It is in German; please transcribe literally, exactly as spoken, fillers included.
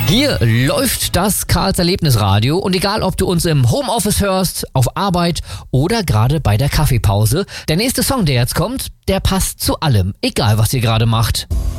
Hier läuft das Karls Erlebnisradio und egal, ob du uns im Homeoffice hörst, auf Arbeit oder gerade bei der Kaffeepause, der nächste Song, der jetzt kommt, der passt zu allem, egal was ihr gerade macht.